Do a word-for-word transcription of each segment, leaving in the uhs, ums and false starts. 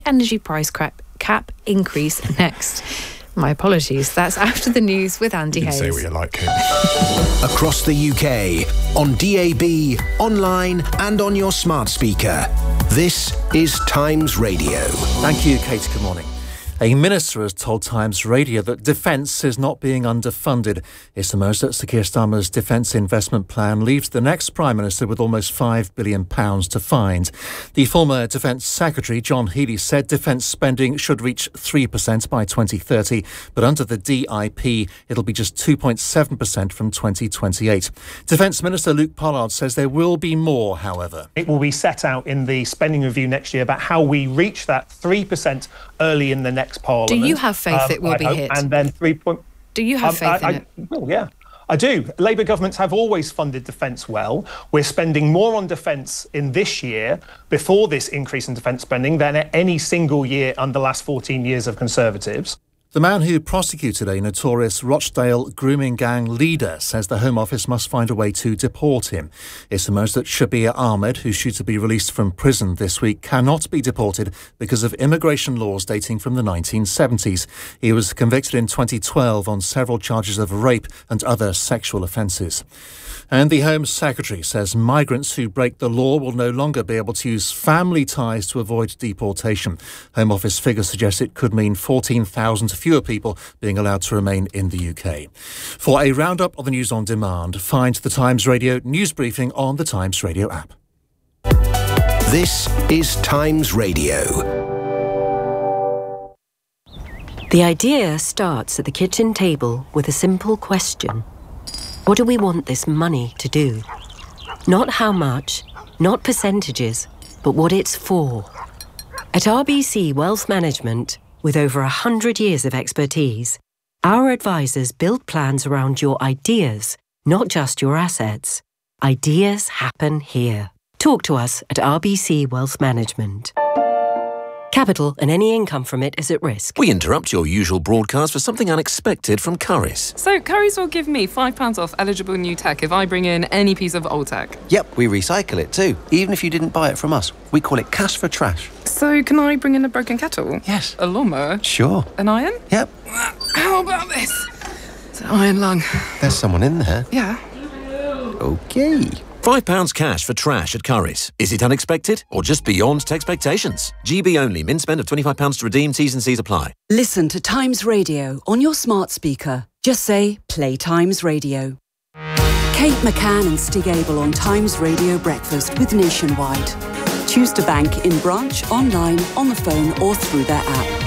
energy price cap, cap increase next. My apologies. That's After the News with Andy you can Hayes. Say what you like, Kate. Across the U K, on D A B, online and on your smart speaker. This is Times Radio. Thank you, Kate. Good morning. A minister has told Times Radio that defence is not being underfunded. It's the most that Sir Keir Starmer's defence investment plan leaves the next Prime Minister with almost five billion pounds to find. The former Defence Secretary, John Healey, said defence spending should reach three percent by twenty thirty, but under the D I P, it'll be just two point seven percent from twenty twenty-eight. Defence Minister Luke Pollard says there will be more, however. It will be set out in the spending review next year about how we reach that three percent early in the next Parliament. Do you have faith um, it will I be hope, hit? And then three point. Do you have um, faith I, in I, it? Well, yeah, I do. Labour governments have always funded defence well. We're spending more on defence in this year, before this increase in defence spending, than at any single year under the last fourteen years of Conservatives. The man who prosecuted a notorious Rochdale grooming gang leader says the Home Office must find a way to deport him. It's the most that Shabir Ahmed, who's due to be released from prison this week, cannot be deported because of immigration laws dating from the nineteen seventies. He was convicted in twenty twelve on several charges of rape and other sexual offences. And the Home Secretary says migrants who break the law will no longer be able to use family ties to avoid deportation. Home Office figures suggest it could mean fourteen thousand fewer people being allowed to remain in the U K. For a roundup of the news on demand, find the Times Radio news briefing on the Times Radio app. This is Times Radio. The idea starts at the kitchen table with a simple question. What do we want this money to do? Not how much, not percentages, but what it's for. At R B C Wealth Management, with over one hundred years of expertise, our advisors build plans around your ideas, not just your assets. Ideas happen here. Talk to us at R B C Wealth Management. Capital and any income from it is at risk. We interrupt your usual broadcast for something unexpected from Currys. So Currys will give me five pounds off eligible new tech if I bring in any piece of old tech? Yep, we recycle it too, even if you didn't buy it from us. We call it cash for trash. So can I bring in a broken kettle? Yes. A lawnmower? Sure. An iron? Yep. How about this? It's an iron lung. There's someone in there. Yeah. Okay. Five pounds cash for trash at Currys. Is it unexpected or just beyond expectations? G B only. Min spend of twenty-five pounds to redeem. T's and C's apply. Listen to Times Radio on your smart speaker. Just say, play Times Radio. Kate McCann and Stig Abel on Times Radio Breakfast with Nationwide. Choose to bank in branch, online, on the phone or through their app.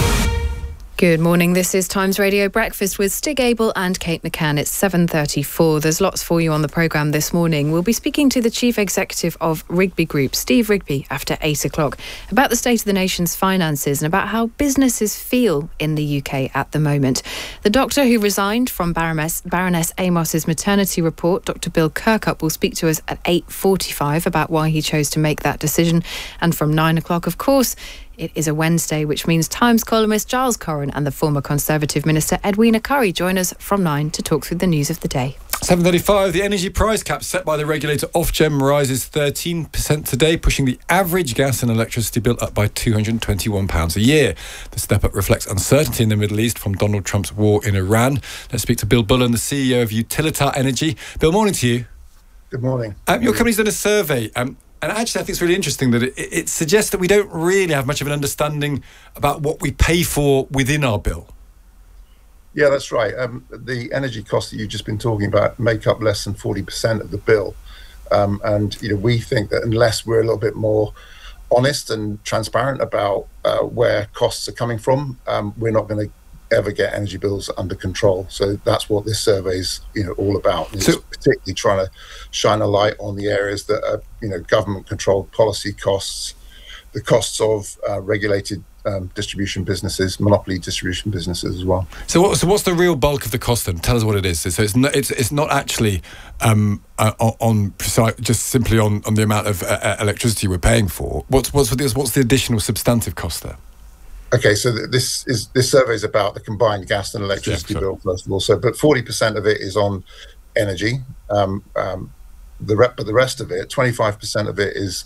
Good morning. This is Times Radio Breakfast with Stig Abel and Kate McCann. It's seven thirty-four. There's lots for you on the programme this morning. We'll be speaking to the Chief Executive of Rigby Group, Steve Rigby, after eight o'clock, about the state of the nation's finances and about how businesses feel in the U K at the moment. The doctor who resigned from Baroness, Baroness Amos's maternity report, Doctor Bill Kirkup, will speak to us at eight forty-five about why he chose to make that decision. And from nine o'clock, of course, it is a Wednesday, which means Times columnist Giles Corran and the former Conservative Minister Edwina Currie join us from nine to talk through the news of the day. seven thirty-five, the energy price cap set by the regulator Ofgem rises thirteen percent today, pushing the average gas and electricity bill up by two hundred twenty-one pounds a year. The step-up reflects uncertainty in the Middle East from Donald Trump's war in Iran. Let's speak to Bill Bullen, the C E O of Utilitar Energy. Bill, morning to you. Good morning. Um, your company's done a survey, um, and actually I think it's really interesting that it, it suggests that we don't really have much of an understanding about what we pay for within our bill. Yeah, that's right. Um, the energy costs that you've just been talking about make up less than forty percent of the bill. Um, and, you know, we think that unless we're a little bit more honest and transparent about uh, where costs are coming from, um, we're not going to ever get energy bills under control. So that's what this survey is, you know, all about. It's so, particularly trying to shine a light on the areas that are, you know, government-controlled policy costs, the costs of uh, regulated um, distribution businesses, monopoly distribution businesses as well. So, what, so what's the real bulk of the cost then? Tell us what it is. So it's not, it's, it's not actually um, uh, on precise, just simply on, on the amount of uh, electricity we're paying for. What's what's what's the additional substantive cost there? Okay, so this is this survey is about the combined gas and electricity yeah, bill first of all. So, but forty percent of it is on energy. Um, um, the rep, but the rest of it, twenty-five percent of it is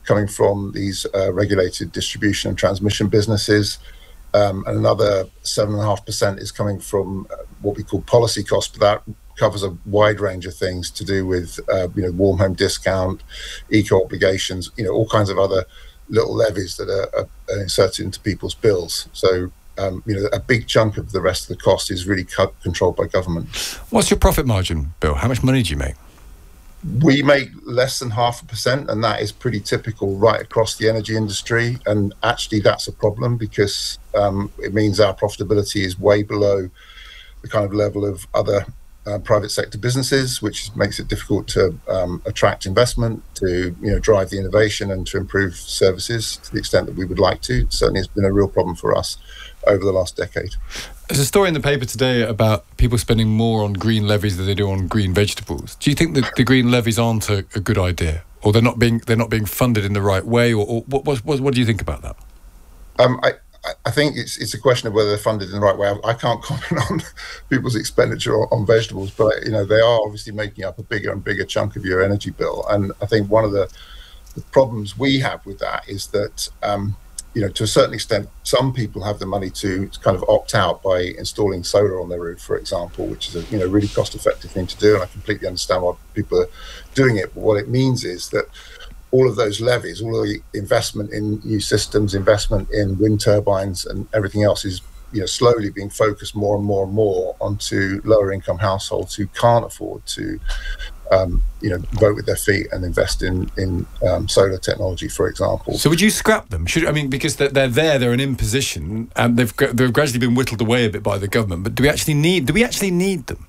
coming from these uh, regulated distribution and transmission businesses. Um, and another seven point five percent is coming from uh, what we call policy costs, but that covers a wide range of things to do with, uh, you know, warm home discount, eco obligations, you know, all kinds of other little levies that are, are inserted into people's bills. So, um, you know, a big chunk of the rest of the cost is really cut, controlled by government. What's your profit margin, Bill? How much money do you make? We make less than half a percent, and that is pretty typical right across the energy industry. And actually, that's a problem because um, it means our profitability is way below the kind of level of other uh, private sector businesses, which makes it difficult to um, attract investment, to you know drive the innovation, and to improve services to the extent that we would like to. Certainly, it's been a real problem for us over the last decade. There's a story in the paper today about people spending more on green levies than they do on green vegetables. Do you think that the green levies aren't a, a good idea, or they're not being they're not being funded in the right way, or, or what, what what what do you think about that? Um, I I think it's it's a question of whether they're funded in the right way. I, I can't comment on people's expenditure on, on vegetables, but you know they are obviously making up a bigger and bigger chunk of your energy bill. And I think one of the, the problems we have with that is that. Um, You know, to a certain extent, some people have the money to, to kind of opt out by installing solar on their roof, for example, which is a you know really cost-effective thing to do, and I completely understand why people are doing it. But what it means is that all of those levies, all of the investment in new systems, investment in wind turbines, and everything else is you know slowly being focused more and more and more onto lower-income households who can't afford to. Um, you know, vote with their feet and invest in in um, solar technology, for example. So, would you scrap them? Should I mean because they're, they're there, they're an imposition, and they've they've gradually been whittled away a bit by the government. But do we actually need? Do we actually need them?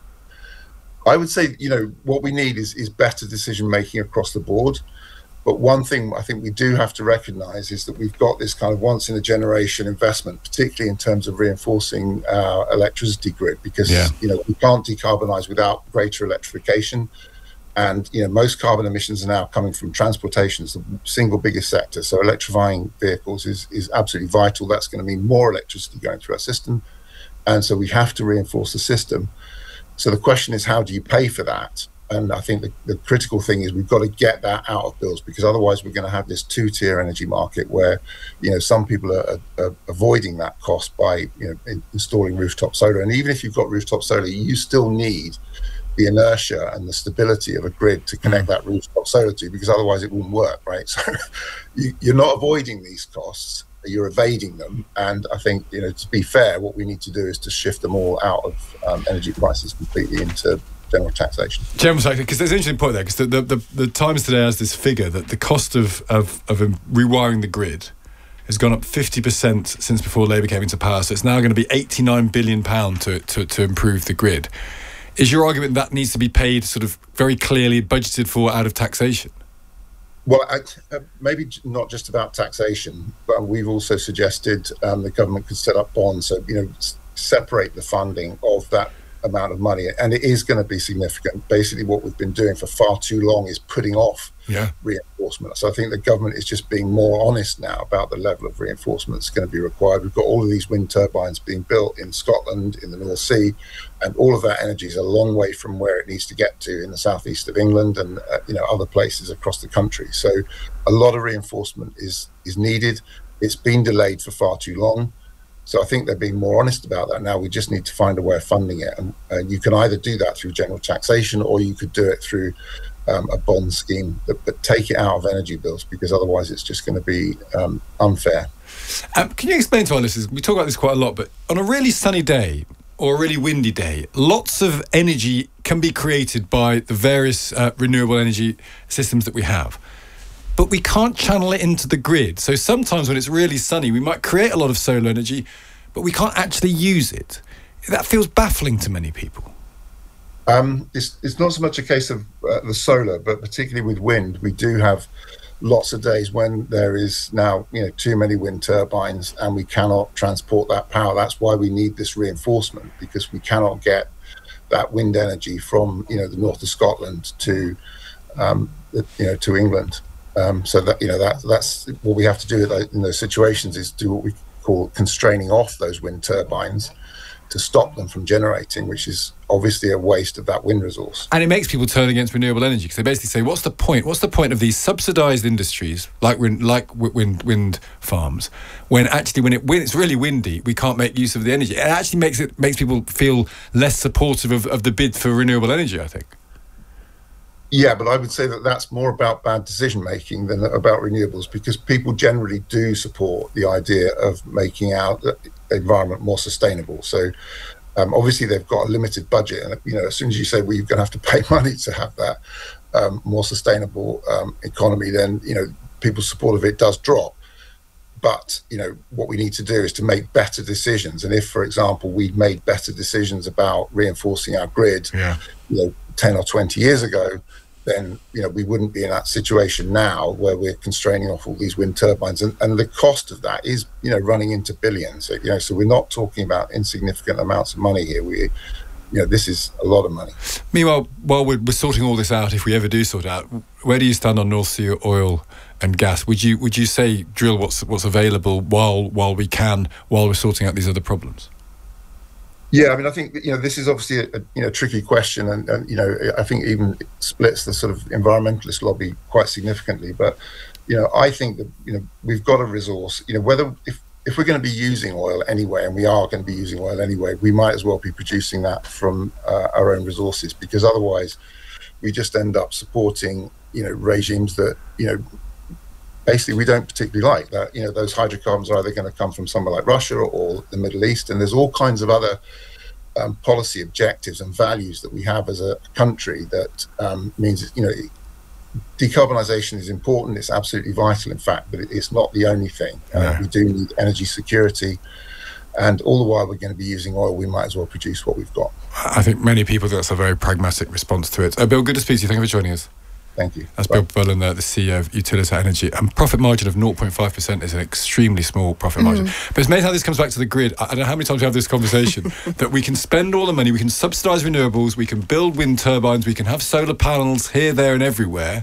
I would say, you know, what we need is is better decision making across the board. But one thing I think we do have to recognise is that we've got this kind of once in a generation investment, particularly in terms of reinforcing our electricity grid, because yeah. you know we can't decarbonise without greater electrification. And you know most carbon emissions are now coming from transportation, it's the single biggest sector. So electrifying vehicles is is absolutely vital. That's going to mean more electricity going through our system, and so we have to reinforce the system. So the question is, how do you pay for that? And I think the, the critical thing is we've got to get that out of bills, because otherwise we're going to have this two-tier energy market where, you know, some people are, are, are avoiding that cost by, you know, in, installing rooftop solar. And even if you've got rooftop solar, you still need the inertia and the stability of a grid to connect that rooftop solar to, because otherwise it won't work, right? So you, you're not avoiding these costs, you're evading them. And I think, you know, to be fair, what we need to do is to shift them all out of um, energy prices completely into general taxation. General taxation, because there's an interesting point there, because the, the, the, the Times today has this figure that the cost of, of, of rewiring the grid has gone up fifty percent since before Labour came into power. So it's now going to be eighty-nine billion pounds to, to, to improve the grid. Is your argument that needs to be paid sort of very clearly budgeted for out of taxation? Well, I, uh, maybe not just about taxation, but we've also suggested um, the government could set up bonds, so, you know, s- separate the funding of that amount of money, and it is going to be significant. Basically what we've been doing for far too long is putting off yeah. reinforcement. So I think the government is just being more honest now about the level of reinforcement that's going to be required. We've got all of these wind turbines being built in Scotland, in the North Sea, and all of that energy is a long way from where it needs to get to in the southeast of England and uh, you know other places across the country. So a lot of reinforcement is is needed. It's been delayed for far too long. So I think they're being more honest about that now. We just need to find a way of funding it. And uh, you can either do that through general taxation, or you could do it through um, a bond scheme, that, but take it out of energy bills, because otherwise it's just going to be um, unfair. Um, can you explain to our listeners, we talk about this quite a lot, but on a really sunny day or a really windy day, lots of energy can be created by the various uh, renewable energy systems that we have. But we can't channel it into the grid. So sometimes when it's really sunny, we might create a lot of solar energy, but we can't actually use it. That feels baffling to many people. Um, it's, it's not so much a case of uh, the solar, but particularly with wind, we do have lots of days when there is now, you know, too many wind turbines and we cannot transport that power. That's why we need this reinforcement, because we cannot get that wind energy from, you know, the north of Scotland to, um, the, you know, to England. Um, so that, you know, that that's what we have to do in those situations, is do what we call constraining off those wind turbines to stop them from generating, which is obviously a waste of that wind resource. And it makes people turn against renewable energy because they basically say, what's the point? What's the point of these subsidised industries like wind, like wind, wind farms when actually when, it, when it's really windy, we can't make use of the energy? It actually makes it makes people feel less supportive of, of the bid for renewable energy, I think. Yeah, but I would say that that's more about bad decision making than about renewables, because people generally do support the idea of making our environment more sustainable. So um, obviously they've got a limited budget, and you know, as soon as you say, well, you're going to have to pay money to have that um, more sustainable um, economy, then you know, people's support of it does drop. But you know, what we need to do is to make better decisions. And if, for example, we'd made better decisions about reinforcing our grid, yeah. you know, ten or twenty years ago, then you know, we wouldn't be in that situation now where we're constraining off all these wind turbines, and, and the cost of that is, you know, running into billions. So, you know, so we're not talking about insignificant amounts of money here. We, you know, this is a lot of money. Meanwhile, while we're, we're sorting all this out, if we ever do sort out, where do you stand on North Sea oil and gas? Would you would you say drill what's what's available while while we can, while we're sorting out these other problems? Yeah, I mean, I think, you know, this is obviously a, a you know tricky question, and, and you know, I think even it splits the sort of environmentalist lobby quite significantly. But you know, I think that you know we've got a resource. You know, whether if if we're going to be using oil anyway, and we are going to be using oil anyway, we might as well be producing that from uh, our own resources, because otherwise, we just end up supporting you know regimes that you know. Basically, we don't particularly like that. You know, those hydrocarbons are either going to come from somewhere like Russia or, or the Middle East, and there's all kinds of other um, policy objectives and values that we have as a country that um, means, you know, decarbonisation is important. It's absolutely vital, in fact, but it's not the only thing. Uh, yeah. We do need energy security, and all the while we're going to be using oil, we might as well produce what we've got. I think many people think that's a very pragmatic response to it. Uh, Bill, good to speak to you. Thank you for joining us. Thank you. That's Bye. Bill Bullen, the C E O of Utilita Energy. And profit margin of zero point five percent is an extremely small profit Mm. margin. But it's amazing how this comes back to the grid. I don't know how many times we have this conversation, that we can spend all the money, we can subsidise renewables, we can build wind turbines, we can have solar panels here, there and everywhere.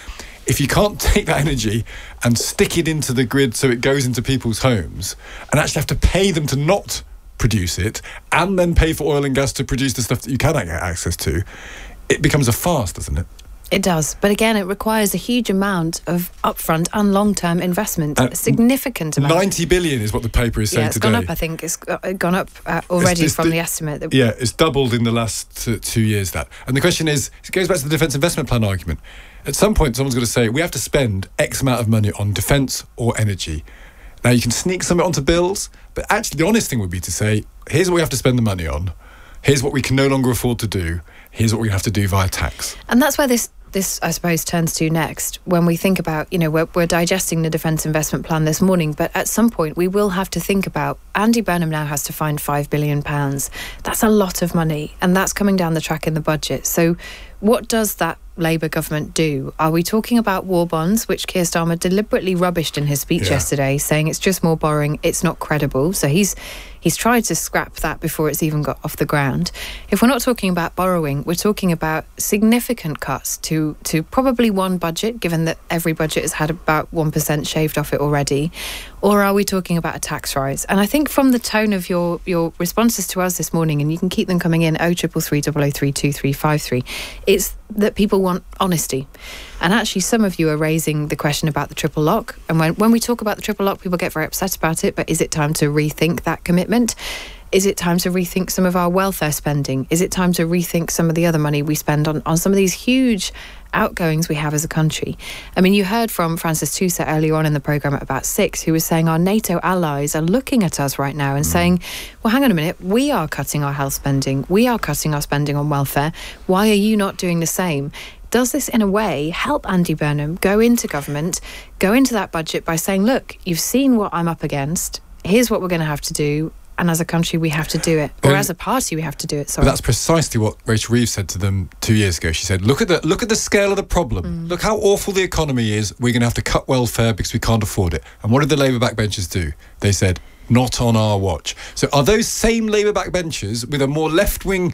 If you can't take that energy and stick it into the grid so it goes into people's homes, and actually have to pay them to not produce it, and then pay for oil and gas to produce the stuff that you cannot get access to, it becomes a farce, doesn't it? It does. But again, it requires a huge amount of upfront and long-term investment, uh, a significant amount. ninety billion is what the paper is saying yeah, it's today. gone up, I think. It's gone up uh, already it's, it's from the, the estimate. That yeah, it's doubled in the last uh, two years, that. And the question is, it goes back to the Defence Investment Plan argument. At some point, someone's got to say, we have to spend X amount of money on defence or energy. Now, you can sneak some onto bills, but actually the honest thing would be to say, here's what we have to spend the money on. Here's what we can no longer afford to do. Here's what we have to do via tax. And that's where this This, I suppose, turns to next when we think about, you know, we're, we're digesting the Defence Investment Plan this morning, but at some point we will have to think about, Andy Burnham now has to find five billion pounds. That's a lot of money, and that's coming down the track in the budget. So what does that Labour government do? Are we talking about war bonds, which Keir Starmer deliberately rubbished in his speech yeah. yesterday, saying it's just more borrowing, it's not credible? So he's he's tried to scrap that before it's even got off the ground. If we're not talking about borrowing, we're talking about significant cuts to, to probably one budget, given that every budget has had about one percent shaved off it already. Or are we talking about a tax rise? And I think from the tone of your, your responses to us this morning, and you can keep them coming in, oh triple three double oh three two three five three, it's that people want honesty. And actually some of you are raising the question about the triple lock, and when, when we talk about the triple lock, people get very upset about it, but is it time to rethink that commitment? Is it time to rethink some of our welfare spending? Is it time to rethink some of the other money we spend on, on some of these huge outgoings we have as a country? I mean, you heard from Francis Tusa earlier on in the programme at about six, who was saying our NATO allies are looking at us right now and mm. saying, well, hang on a minute, we are cutting our health spending, we are cutting our spending on welfare, why are you not doing the same? Does this, in a way, help Andy Burnham go into government, go into that budget by saying, look, you've seen what I'm up against, here's what we're going to have to do, and as a country we have to do it, or um, as a party we have to do it. Sorry. But that's precisely what Rachel Reeves said to them two years ago. She said, look at the look at the scale of the problem. Mm. Look how awful the economy is. We're going to have to cut welfare because we can't afford it. And what did the Labour backbenchers do? They said, not on our watch. So are those same Labour backbenchers with a more left-wing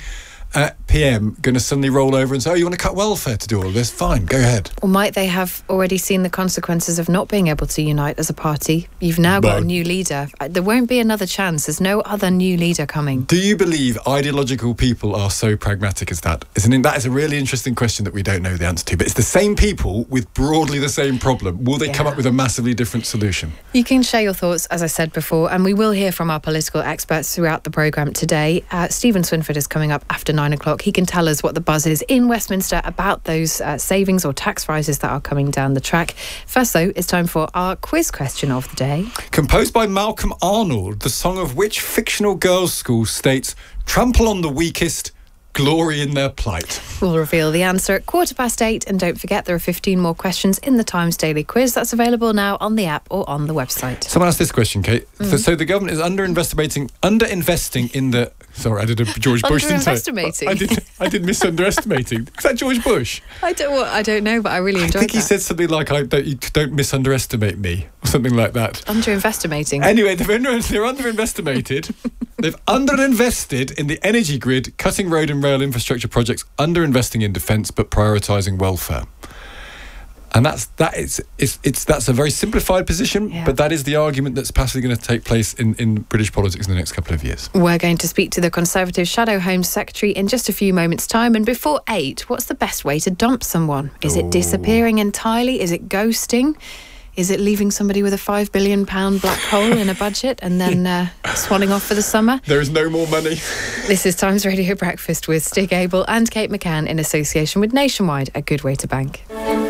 uh, P M going to suddenly roll over and say, oh, you want to cut welfare to do all this? Fine, go ahead. Or might they have already seen the consequences of not being able to unite as a party? You've now got Well, a new leader. There won't be another chance. There's no other new leader coming. Do you believe ideological people are so pragmatic as that? Isn't it? That is a really interesting question that we don't know the answer to. But it's the same people with broadly the same problem. Will they Yeah. come up with a massively different solution? You can share your thoughts, as I said before, and we will hear from our political experts throughout the programme today. Uh, Stephen Swinford is coming up after nine o'clock. He can tell us what the buzz is in Westminster about those uh, savings or tax rises that are coming down the track. First, though, it's time for our quiz question of the day. Composed by Malcolm Arnold, the song of which fictional girls' school states, trample on the weakest, glory in their plight. We'll reveal the answer at quarter past eight, and don't forget there are fifteen more questions in the Times Daily Quiz. That's available now on the app or on the website. Someone asked this question, Kate. Mm. So, so the government is under-investigating, under-investing in the... Sorry, I did a George Bush, didn't I? Under-investigating? I did, I did misunderestimating. Is that George Bush? I don't, well, I don't know, but I really I enjoyed think that. he said something like, I don't, you don't misunderestimate me, or something like that. Under-investigating. Anyway, they've under, they're underinvestimated. They've underinvested in the energy grid, cutting road and rail infrastructure projects, underinvesting in defence, but prioritising welfare. And that's that is it's, it's that's a very simplified position, Yeah. but that is the argument that's passively going to take place in, in British politics in the next couple of years. We're going to speak to the Conservative Shadow Home Secretary in just a few moments' time. And before eight, what's the best way to dump someone? Is it disappearing entirely? Is it ghosting? Is it leaving somebody with a five billion pound black hole in a budget and then uh, swanning off for the summer? There is no more money. This is Times Radio Breakfast with Stig Abel and Kate McCann in association with Nationwide, a good way to bank.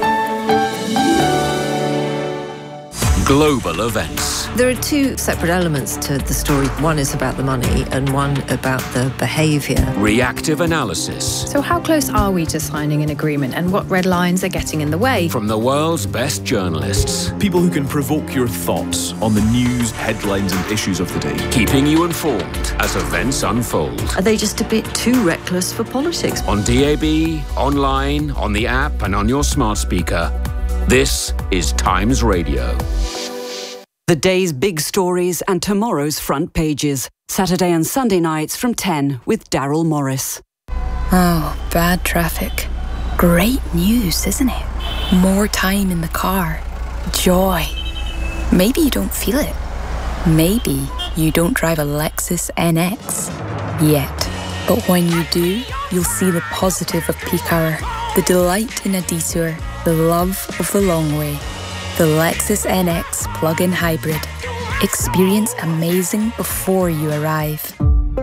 Global events. There are two separate elements to the story. One is about the money and one about the behaviour. Reactive analysis. So how close are we to signing an agreement, and what red lines are getting in the way? From the world's best journalists. People who can provoke your thoughts on the news, headlines and issues of the day. Keeping you informed as events unfold. Are they just a bit too reckless for politics? On D A B, online, on the app and on your smart speaker. This is Times Radio. The day's big stories and tomorrow's front pages. Saturday and Sunday nights from ten with Daryl Morris. Oh, bad traffic. Great news, isn't it? More time in the car. Joy. Maybe you don't feel it. Maybe you don't drive a Lexus N X yet. But when you do, you'll see the positive of peak hour, the delight in a detour, the love of the long way. The Lexus N X plug-in hybrid. Experience amazing before you arrive.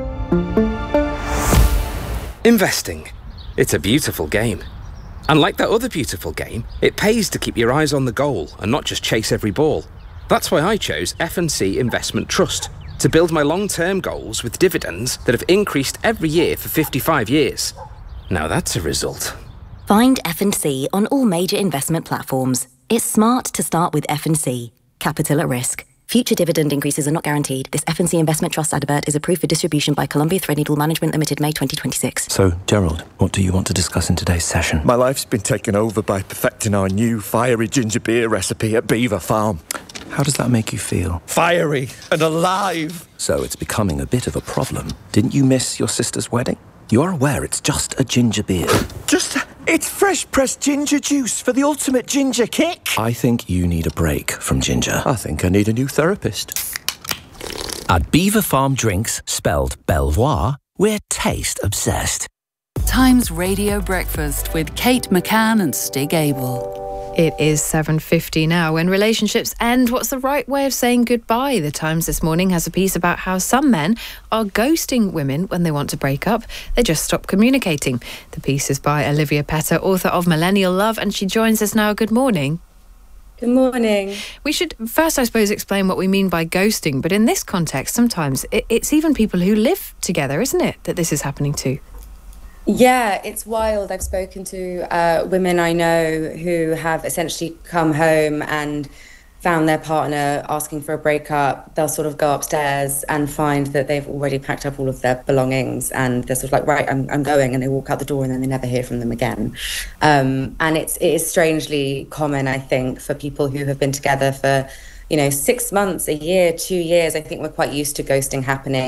Investing. It's a beautiful game. And like that other beautiful game, it pays to keep your eyes on the goal and not just chase every ball. That's why I chose F and C Investment Trust, to build my long-term goals with dividends that have increased every year for fifty-five years. Now that's a result. Find F and C on all major investment platforms. It's smart to start with F and C. Capital at risk. Future dividend increases are not guaranteed. This F and C Investment Trust advert is approved for distribution by Columbia Threadneedle Management Limited, May twenty twenty-six. So, Gerald, what do you want to discuss in today's session? My life's been taken over by perfecting our new fiery ginger beer recipe at Beaver Farm. How does that make you feel? Fiery and alive. So it's becoming a bit of a problem. Didn't you miss your sister's wedding? You are aware it's just a ginger beer. Just, it's fresh pressed ginger juice for the ultimate ginger kick. I think you need a break from ginger. I think I need a new therapist. At Beaver Farm Drinks, spelled Belvoir, we're taste obsessed. Times Radio Breakfast with Kate McCann and Stig Abel. It is seven fifty now. When relationships end, what's the right way of saying goodbye? The Times this morning has a piece about how some men are ghosting women when they want to break up. They just stop communicating. The piece is by Olivia Petter, author of Millennial Love, and she joins us now. Good morning. Good morning. We should first, I suppose, explain what we mean by ghosting. But in this context, sometimes it, it's even people who live together, isn't it, that this is happening to? Yeah, it's wild. I've spoken to uh, women I know who have essentially come home and found their partner asking for a breakup. They'll sort of go upstairs and find that they've already packed up all of their belongings, and they're sort of like, right, I'm, I'm going, and they walk out the door and then they never hear from them again. Um, and it's, it is strangely common, I think, for people who have been together for, you know, six months, a year, two years. I think we're quite used to ghosting happening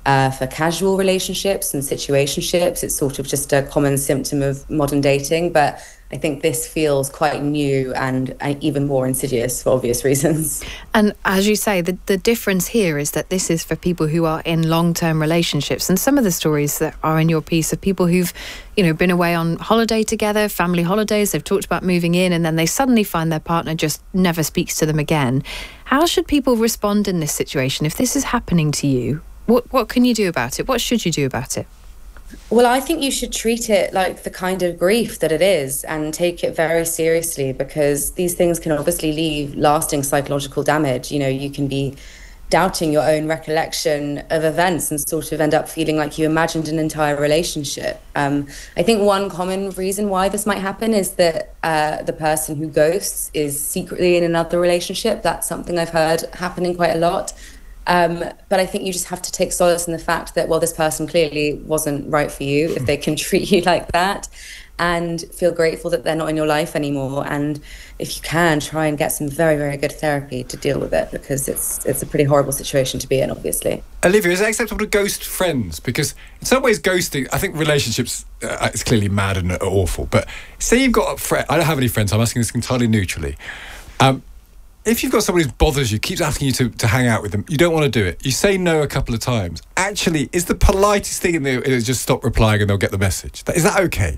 uh, for casual relationships and situationships. It's sort of just a common symptom of modern dating, but I think this feels quite new and, and even more insidious for obvious reasons. And as you say, the, the difference here is that this is for people who are in long-term relationships. And some of the stories that are in your piece of people who've, you know, been away on holiday together, family holidays, they've talked about moving in, and then they suddenly find their partner just never speaks to them again. How should people respond in this situation? If this is happening to you, what, what can you do about it? What should you do about it? Well, I think you should treat it like the kind of grief that it is and take it very seriously, because these things can obviously leave lasting psychological damage. You know, you can be doubting your own recollection of events and sort of end up feeling like you imagined an entire relationship. Um, I think one common reason why this might happen is that uh, the person who ghosts is secretly in another relationship. That's something I've heard happening quite a lot. Um, but I think you just have to take solace in the fact that, well, this person clearly wasn't right for you if they can treat you like that, and feel grateful that they're not in your life anymore. And if you can, try and get some very, very good therapy to deal with it, because it's it's a pretty horrible situation to be in, obviously. Olivia, is it acceptable to ghost friends? Because in some ways ghosting, I think relationships, uh, it's clearly mad and awful, but say you've got a friend, I don't have any friends, I'm asking this entirely neutrally. Um, If you've got somebody who bothers you, keeps asking you to, to hang out with them, you don't want to do it, you say no a couple of times, actually, is the politest thing in there is just stop replying and they'll get the message? Is that okay?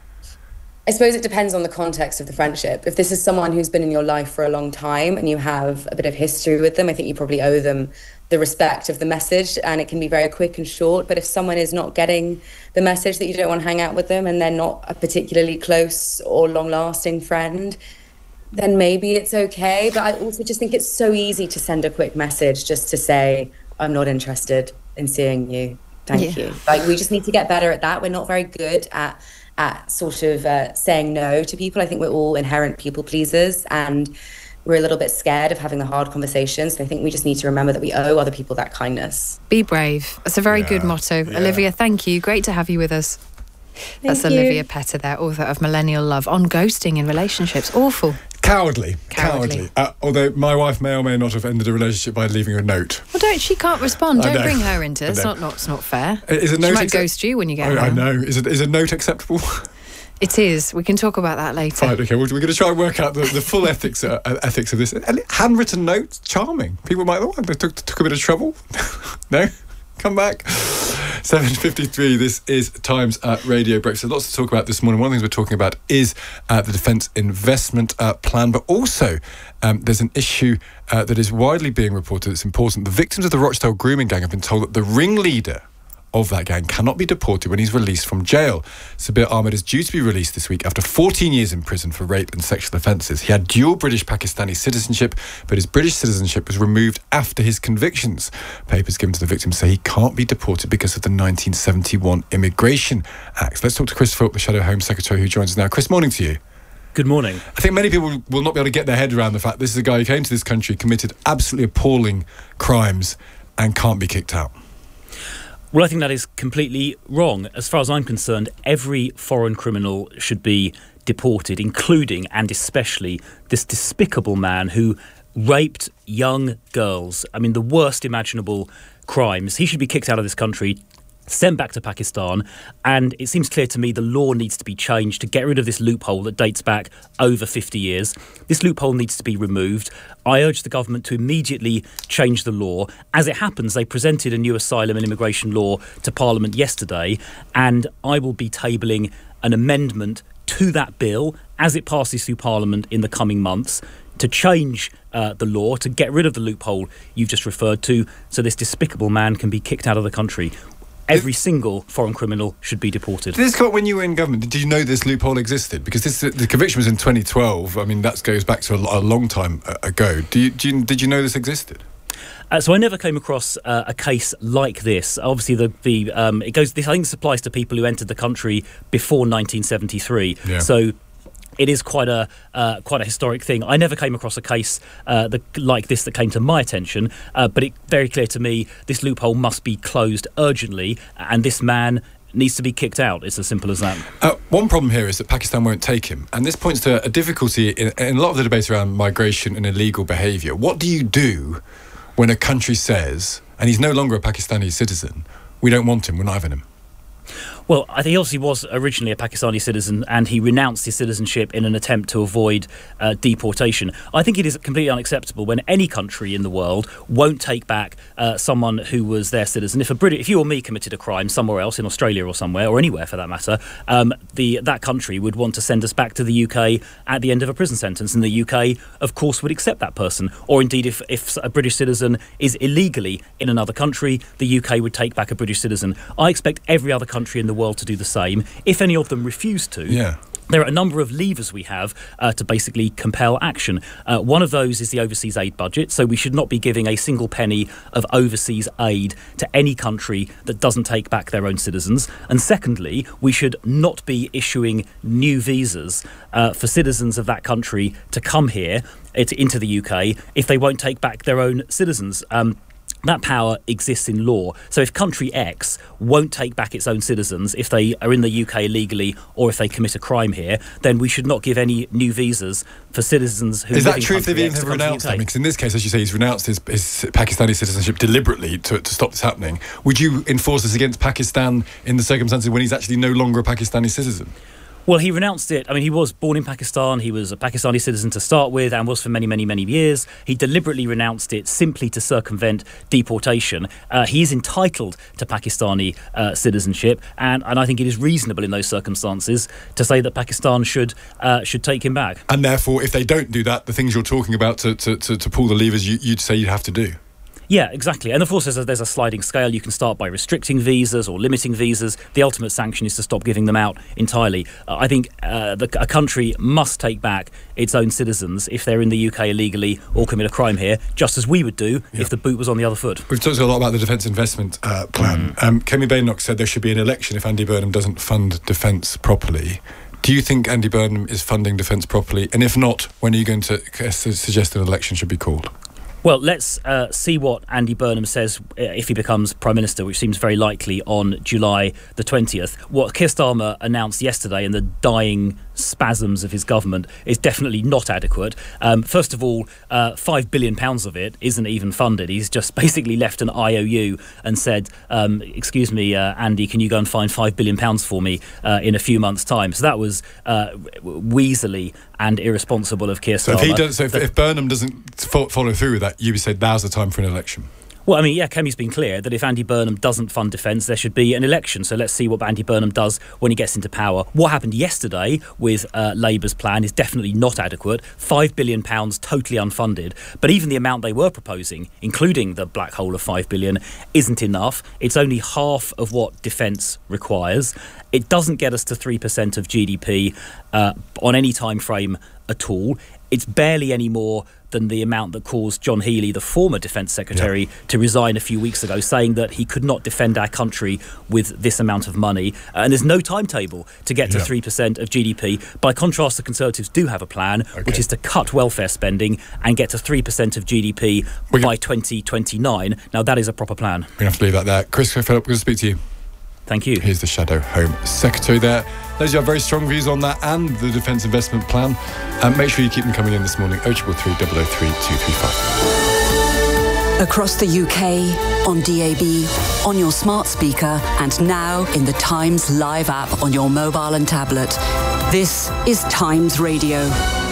I suppose it depends on the context of the friendship. If this is someone who's been in your life for a long time and you have a bit of history with them, I think you probably owe them the respect of the message, and it can be very quick and short. But if someone is not getting the message that you don't want to hang out with them, and they're not a particularly close or long-lasting friend, then maybe it's okay. But I also just think it's so easy to send a quick message just to say, I'm not interested in seeing you. Thank yeah. you. Like, we just need to get better at that. We're not very good at at sort of uh, saying no to people. I think we're all inherent people pleasers, and we're a little bit scared of having the hard conversations. So I think we just need to remember that we owe other people that kindness. Be brave. That's a very yeah. good motto. Yeah. Olivia, thank you. Great to have you with us. Thank That's you. Olivia Petter there, author of Millennial Love, on ghosting in relationships. Awful. Cowardly. Cowardly. Cowardly. Uh, although my wife may or may not have ended a relationship by leaving her a note. Well, don't, she can't respond. I Don't know. bring her into it. It's I know. not, not, it's not fair. Is a she note might accept- ghost you when you get I, home. I know. Is a, is a note acceptable? It is. We can talk about that later. Right, okay. Well, we're going to try and work out the, the full ethics uh, ethics of this. And handwritten notes, charming. People might, oh, they took, took a bit of trouble. No? Come back. seven fifty-three, this is Times at Radio Breakfast. Lots to talk about this morning. One of the things we're talking about is uh, the Defence Investment uh, Plan, but also um, there's an issue uh, that is widely being reported that's important. The victims of the Rochdale grooming gang have been told that the ringleader of that gang cannot be deported when he's released from jail. Sabir Ahmed is due to be released this week after fourteen years in prison for rape and sexual offences. He had dual British-Pakistani citizenship, but his British citizenship was removed after his convictions. Papers given to the victim say he can't be deported because of the nineteen seventy-one Immigration Act. Let's talk to Chris Philp, the Shadow Home Secretary, who joins us now. Chris, morning to you. Good morning. I think many people will not be able to get their head around the fact this is a guy who came to this country, committed absolutely appalling crimes, and can't be kicked out. Well, I think that is completely wrong. As far as I'm concerned, every foreign criminal should be deported, including and especially this despicable man who raped young girls. I mean, the worst imaginable crimes. He should be kicked out of this country, sent back to Pakistan, and it seems clear to me the law needs to be changed to get rid of this loophole that dates back over fifty years. This loophole needs to be removed. I urge the government to immediately change the law. As it happens, they presented a new asylum and immigration law to Parliament yesterday, and I will be tabling an amendment to that bill as it passes through Parliament in the coming months to change uh, the law, to get rid of the loophole you've just referred to, so this despicable man can be kicked out of the country. Every single foreign criminal should be deported. Did this come up when you were in government? Did you know this loophole existed? Because this, the conviction was in twenty twelve. I mean, that goes back to a, a long time ago. Do you, do you, did you know this existed? Uh, so I never came across uh, a case like this. Obviously, the the um, it goes. This, I think this applies to people who entered the country before nineteen seventy-three. Yeah. So it is quite a uh, quite a historic thing. I never came across a case uh, that, like this that came to my attention, uh, but it's very clear to me this loophole must be closed urgently, and this man needs to be kicked out. It's as simple as that. Uh, one problem here is that Pakistan won't take him, and this points to a difficulty in, in a lot of the debate around migration and illegal behaviour. What do you do when a country says, and he's no longer a Pakistani citizen, we don't want him, we're not having him. Well, I think he obviously was originally a Pakistani citizen, and he renounced his citizenship in an attempt to avoid uh, deportation. I think it is completely unacceptable when any country in the world won't take back uh, someone who was their citizen. If a British, if you or me committed a crime somewhere else, in Australia or somewhere, or anywhere for that matter, um, the that country would want to send us back to the U K at the end of a prison sentence, and the U K, of course, would accept that person. Or indeed, if, if a British citizen is illegally in another country, the U K would take back a British citizen. I expect every other country in the world to do the same. If any of them refuse to, yeah. there are a number of levers we have uh, to basically compel action. Uh, one of those is the overseas aid budget, so we should not be giving a single penny of overseas aid to any country that doesn't take back their own citizens. And secondly, we should not be issuing new visas uh, for citizens of that country to come here uh, to, into the U K if they won't take back their own citizens. Um, That power exists in law. So if country X won't take back its own citizens if they are in the U K illegally or if they commit a crime here, then we should not give any new visas for citizens who Is live that in true if country they've X even to come to the renounced U K? that? Because in this case, as you say, he's renounced his, his Pakistani citizenship deliberately to, to stop this happening. Would you enforce this against Pakistan in the circumstances when he's actually no longer a Pakistani citizen? Well, he renounced it. I mean, he was born in Pakistan. He was a Pakistani citizen to start with and was for many, many, many years. He deliberately renounced it simply to circumvent deportation. Uh, he is entitled to Pakistani uh, citizenship, and, and I think it is reasonable in those circumstances to say that Pakistan should uh, should take him back. And therefore, if they don't do that, the things you're talking about to, to, to, to pull the levers, you, you'd say you'd have to do. Yeah, exactly. And of course, there's a, there's a sliding scale. You can start by restricting visas or limiting visas. The ultimate sanction is to stop giving them out entirely. Uh, I think uh, the, a country must take back its own citizens if they're in the U K illegally or commit a crime here, just as we would do yeah. if the boot was on the other foot. We've talked a lot about the Defence Investment uh, Plan. Mm. Um, Kemi Badenoch said there should be an election if Andy Burnham doesn't fund defence properly. Do you think Andy Burnham is funding defence properly? And if not, when are you going to suggest an election should be called? Well, let's uh, see what Andy Burnham says uh, if he becomes Prime Minister, which seems very likely on July the twentieth. What Keir Starmer announced yesterday in the dying spasms of his government is definitely not adequate. Um, first of all, uh, five billion pounds of it isn't even funded. He's just basically left an I O U and said, um, excuse me, uh, Andy, can you go and find five billion pounds for me uh, in a few months' time? So that was uh, weaselly and irresponsible of Keir Starmer. So if, he does, so if, if Burnham doesn't fo- follow through with that, you would say now's the time for an election? Well, I mean, yeah, Kemi's been clear that if Andy Burnham doesn't fund defence, there should be an election. So let's see what Andy Burnham does when he gets into power. What happened yesterday with uh, Labour's plan is definitely not adequate. Five billion pounds totally unfunded. But even the amount they were proposing, including the black hole of five billion, isn't enough. It's only half of what defence requires. It doesn't get us to three percent of G D P uh, on any time frame at all. It's barely any more than the amount that caused John Healey, the former Defence Secretary, yeah. to resign a few weeks ago, saying that he could not defend our country with this amount of money. Uh, and there's no timetable to get to yeah. three percent of G D P. By contrast, the Conservatives do have a plan, okay. which is to cut welfare spending and get to three percent of G D P We're by twenty twenty-nine. Now, that is a proper plan. We're going to have to leave that there. Chris Philip, good to speak to you. Thank you. Here's the Shadow Home Secretary there. Those who have very strong views on that and the Defence Investment Plan, um, make sure you keep them coming in this morning. oh triple three, double oh three, two three five. Across the U K, on D A B, on your smart speaker, and now in the Times Live app on your mobile and tablet. This is Times Radio.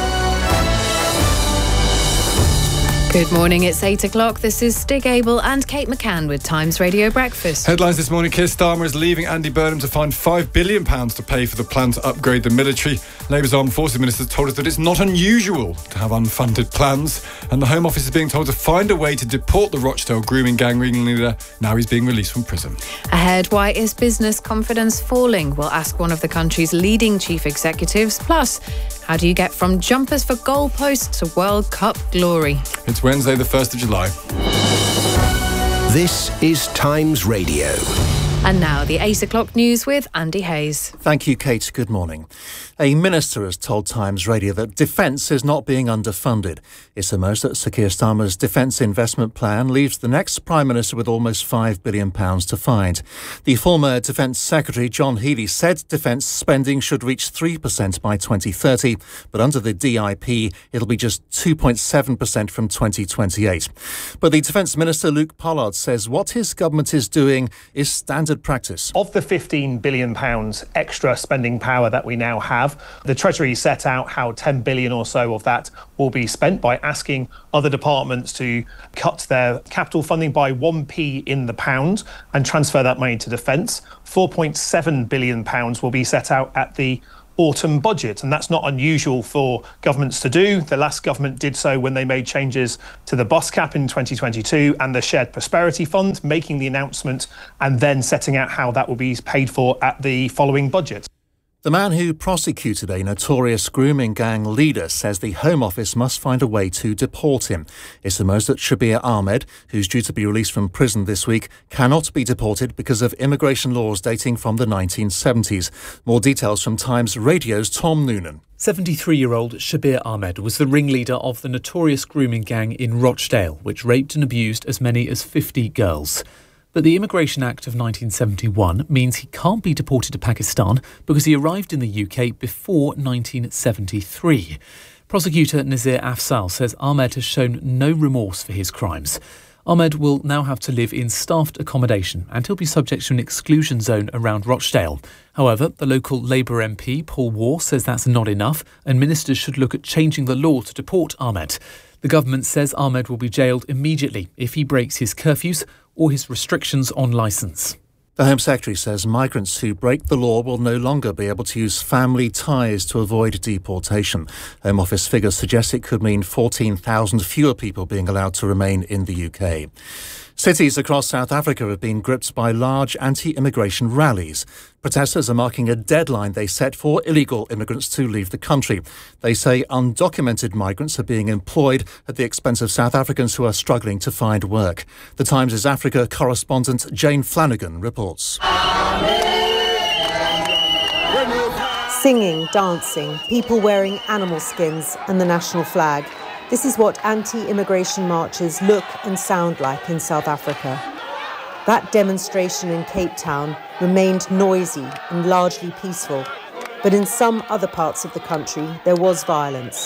Good morning, it's eight o'clock. This is Stig Abel and Kate McCann with Times Radio Breakfast. Headlines this morning: Keir Starmer is leaving Andy Burnham to find five billion pounds to pay for the plan to upgrade the military. Labour's Armed Forces Minister told us that it's not unusual to have unfunded plans, and the Home Office is being told to find a way to deport the Rochdale grooming gang ringleader. Now he's being released from prison. Ahead, why is business confidence falling? We'll ask one of the country's leading chief executives. Plus, how do you get from jumpers for goalposts to World Cup glory? It's Wednesday, the first of July. This is Times Radio. And now the eight o'clock news with Andy Hayes. Thank you, Kate. Good morning. A minister has told Times Radio that defence is not being underfunded. It's emerged that Sir Keir Starmer's defence investment plan leaves the next Prime Minister with almost five billion pounds to find. The former Defence Secretary, John Healey, said defence spending should reach three percent by twenty thirty, but under the D I P, it'll be just two point seven percent from twenty twenty-eight. But the Defence Minister, Luke Pollard, says what his government is doing is standard practice. Of the fifteen billion pounds extra spending power that we now have, the Treasury set out how ten billion pounds or so of that will be spent by asking other departments to cut their capital funding by one p in the pound and transfer that money to defence. four point seven billion pounds will be set out at the autumn budget, and that's not unusual for governments to do. The last government did so when they made changes to the bus cap in twenty twenty-two and the Shared Prosperity Fund, making the announcement and then setting out how that will be paid for at the following budget. The man who prosecuted a notorious grooming gang leader says the Home Office must find a way to deport him. It's emerged that Shabir Ahmed, who's due to be released from prison this week, cannot be deported because of immigration laws dating from the nineteen seventies. More details from Times Radio's Tom Noonan. seventy-three-year-old Shabir Ahmed was the ringleader of the notorious grooming gang in Rochdale, which raped and abused as many as fifty girls. But the Immigration Act of nineteen seventy-one means he can't be deported to Pakistan because he arrived in the U K before nineteen seventy-three. Prosecutor Nazir Afzal says Ahmed has shown no remorse for his crimes. Ahmed will now have to live in staffed accommodation and he'll be subject to an exclusion zone around Rochdale. However, the local Labour M P, Paul Waugh, says that's not enough and ministers should look at changing the law to deport Ahmed. The government says Ahmed will be jailed immediately if he breaks his curfews or his restrictions on licence. The Home Secretary says migrants who break the law will no longer be able to use family ties to avoid deportation. Home Office figures suggest it could mean fourteen thousand fewer people being allowed to remain in the U K. Cities across South Africa have been gripped by large anti-immigration rallies. Protesters are marking a deadline they set for illegal immigrants to leave the country. They say undocumented migrants are being employed at the expense of South Africans who are struggling to find work. The Times' Africa correspondent Jane Flanagan reports. Singing, dancing, people wearing animal skins and the national flag. This is what anti-immigration marches look and sound like in South Africa. That demonstration in Cape Town remained noisy and largely peaceful, but in some other parts of the country there was violence.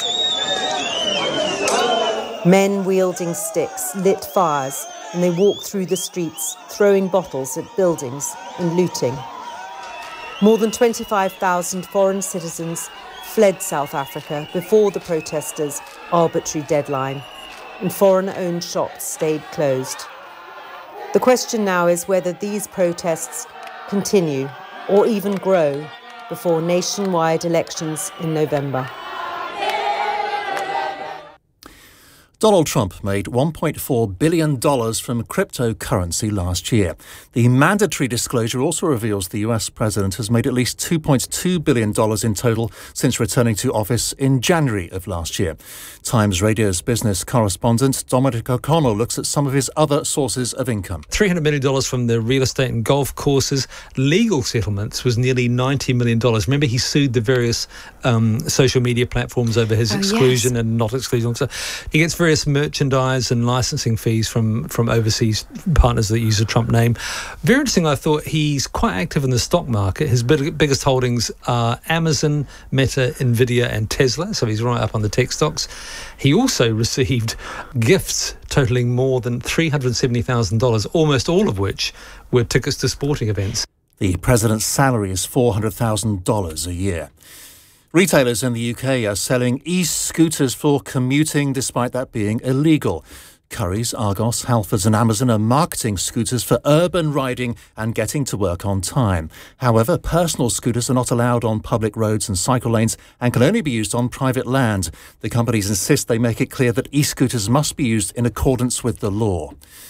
Men wielding sticks lit fires and they walked through the streets, throwing bottles at buildings and looting. More than twenty-five thousand foreign citizens fled South Africa before the protesters' arbitrary deadline, and foreign-owned shops stayed closed. The question now is whether these protests continue or even grow before nationwide elections in November. Donald Trump made one point four billion dollars from cryptocurrency last year. The mandatory disclosure also reveals the U S president has made at least two point two billion dollars in total since returning to office in January of last year. Times Radio's business correspondent Dominic O'Connell looks at some of his other sources of income. three hundred million dollars from the real estate and golf courses. Legal settlements was nearly ninety million dollars. Remember, he sued the various um, social media platforms over his oh, exclusion yes. and not exclusion. So he gets various merchandise and licensing fees from, from overseas partners that use the Trump name. Very interesting, I thought he's quite active in the stock market. His big, biggest holdings are Amazon, Meta, Nvidia and Tesla, so he's right up on the tech stocks. He also received gifts totaling more than three hundred seventy thousand dollars, almost all of which were tickets to sporting events. The president's salary is four hundred thousand dollars a year. Retailers in the U K are selling e-scooters for commuting despite that being illegal. Currys, Argos, Halfords and Amazon are marketing scooters for urban riding and getting to work on time. However, personal scooters are not allowed on public roads and cycle lanes and can only be used on private land. The companies insist they make it clear that e-scooters must be used in accordance with the law.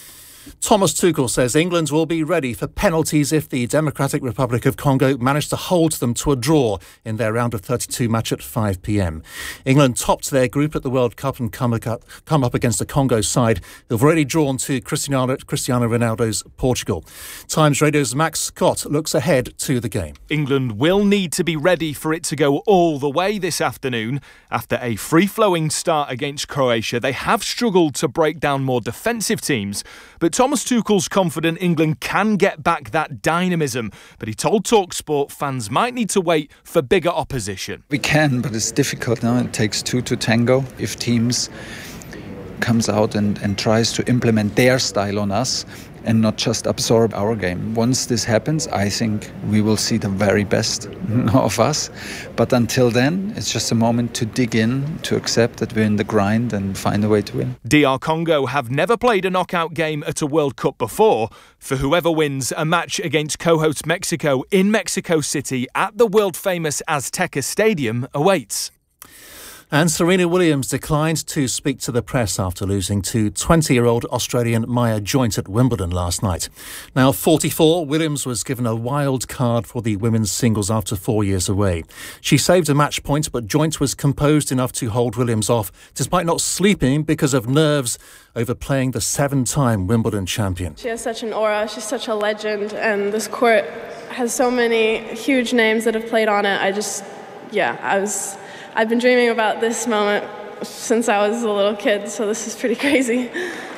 Thomas Tuchel says England will be ready for penalties if the Democratic Republic of Congo manage to hold them to a draw in their round of thirty-two match at five p.m. England topped their group at the World Cup and come, come up against a Congo side who've already drawn to Cristiano, Cristiano Ronaldo's Portugal. Times Radio's Max Scott looks ahead to the game. England will need to be ready for it to go all the way this afternoon. After a free-flowing start against Croatia, they have struggled to break down more defensive teams. But Thomas Tuchel's confident England can get back that dynamism. But he told TalkSport fans might need to wait for bigger opposition. We can, but it's difficult now. It takes two to tango. If teams comes out and, and tries to implement their style on us and not just absorb our game. Once this happens, I think we will see the very best of us. But until then, it's just a moment to dig in, to accept that we're in the grind and find a way to win. D R Congo have never played a knockout game at a World Cup before. For whoever wins, a match against co-host Mexico in Mexico City at the world-famous Azteca Stadium awaits. And Serena Williams declined to speak to the press after losing to twenty-year-old Australian Maya Joint at Wimbledon last night. Now forty-four, Williams was given a wild card for the women's singles after four years away. She saved a match point, but Joint was composed enough to hold Williams off, despite not sleeping because of nerves over playing the seven-time Wimbledon champion. She has such an aura, she's such a legend, and this court has so many huge names that have played on it. I just, yeah, I was... I've been dreaming about this moment since I was a little kid, so this is pretty crazy.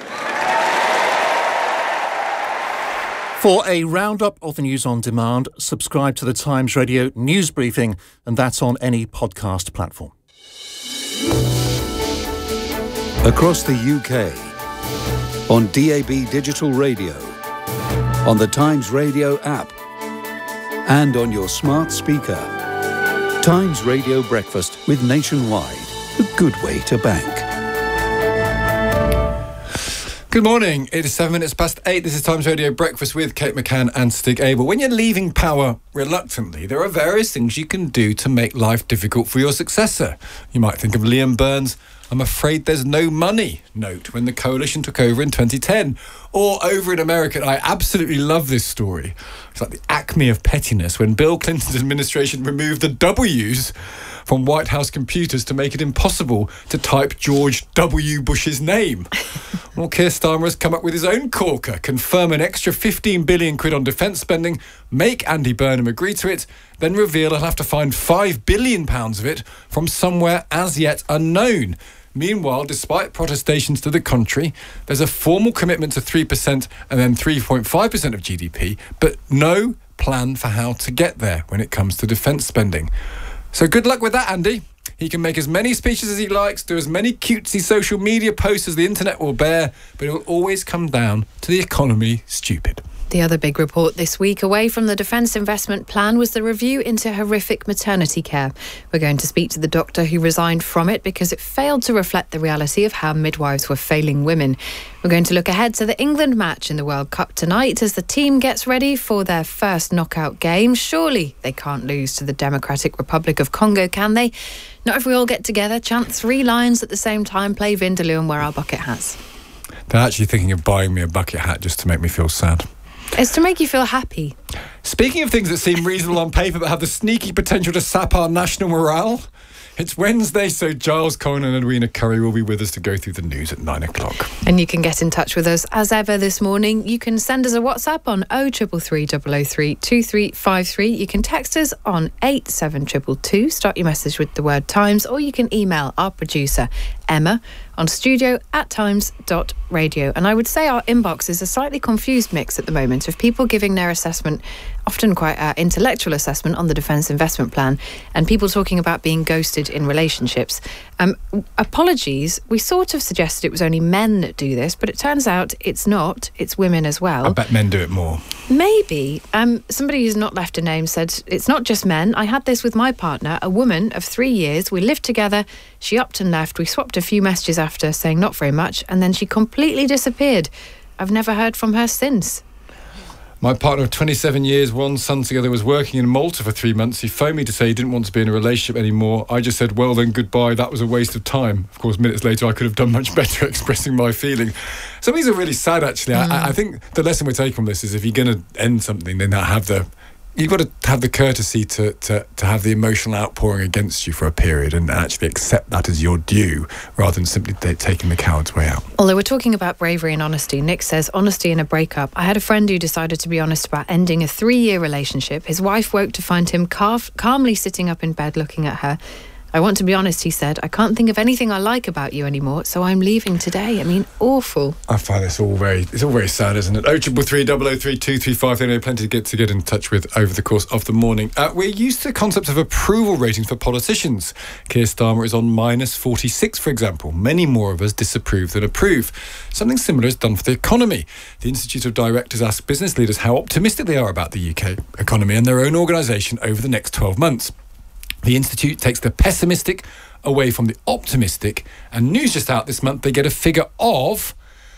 For a roundup of the news on demand, subscribe to the Times Radio news briefing, and that's on any podcast platform. Across the U K, on D A B Digital Radio, on the Times Radio app, and on your smart speaker. Times Radio Breakfast with Nationwide, a good way to bank. Good morning. It is seven minutes past eight. This is Times Radio Breakfast with Kate McCann and Stig Abel. When you're leaving power reluctantly, there are various things you can do to make life difficult for your successor. You might think of Liam Burns' "I'm afraid there's no money" note when the coalition took over in twenty ten. Or over in America, I absolutely love this story. It's like the acme of pettiness when Bill Clinton's administration removed the W's from White House computers to make it impossible to type George W. Bush's name. Well, Keir Starmer has come up with his own corker, confirm an extra fifteen billion quid on defence spending, make Andy Burnham agree to it, then reveal he'll have to find five billion pounds of it from somewhere as yet unknown. Meanwhile, despite protestations to the contrary, there's a formal commitment to three percent and then three point five percent of G D P, but no plan for how to get there when it comes to defence spending. So good luck with that, Andy. He can make as many speeches as he likes, do as many cutesy social media posts as the internet will bear, but it will always come down to the economy stupid. The other big report this week away from the Defence Investment Plan was the review into horrific maternity care. We're going to speak to the doctor who resigned from it because it failed to reflect the reality of how midwives were failing women. We're going to look ahead to the England match in the World Cup tonight as the team gets ready for their first knockout game. Surely they can't lose to the Democratic Republic of Congo, can they? Not if we all get together, chant three lines at the same time, play Vindaloo and wear our bucket hats. They're actually thinking of buying me a bucket hat just to make me feel sad. It's to make you feel happy. Speaking of things that seem reasonable on paper but have the sneaky potential to sap our national morale, it's Wednesday, so Giles Cohen and Edwina Curry will be with us to go through the news at nine o'clock. And you can get in touch with us as ever this morning. You can send us a WhatsApp on oh three three three, double oh three, two three five three. You can text us on eight seven two two two. Start your message with the word Times, or you can email our producer, Emma, on studio at times dot radio. And I would say our inbox is a slightly confused mix at the moment of people giving their assessment, often quite uh, intellectual assessment on the Defence Investment Plan, and people talking about being ghosted in relationships. Um, apologies, we sort of suggested it was only men that do this, but it turns out it's not. It's women as well. I bet men do it more. Maybe. Um, somebody who's not left a name said, it's not just men. I had this with my partner, a woman of three years. We lived together. She upped and left. We swapped a few messages after, saying not very much, and then she completely disappeared. I've never heard from her since. My partner of twenty-seven years, one son together, was working in Malta for three months. He phoned me to say he didn't want to be in a relationship anymore. I just said, well, then goodbye. That was a waste of time. Of course, minutes later, I could have done much better at expressing my feeling. Some of these are really sad, actually. Mm. I, I think the lesson we're taking from this is if you're going to end something, then have the... You've got to have the courtesy to, to, to have the emotional outpouring against you for a period and actually accept that as your due rather than simply t- taking the coward's way out. Although we're talking about bravery and honesty, Nick says, honesty in a breakup. I had a friend who decided to be honest about ending a three-year relationship. His wife woke to find him calf- calmly sitting up in bed looking at her. I want to be honest, he said. I can't think of anything I like about you anymore, so I'm leaving today. I mean, awful. I find this all very, it's all very sad, isn't it? oh triple three, double oh three, two three five. There are plenty to get to get in touch with over the course of the morning. Uh, we're used to the concept of approval ratings for politicians. Keir Starmer is on minus forty-six, for example. Many more of us disapprove than approve. Something similar is done for the economy. The Institute of Directors asked business leaders how optimistic they are about the U K economy and their own organisation over the next twelve months. The Institute takes the pessimistic away from the optimistic, and news just out this month, they get a figure of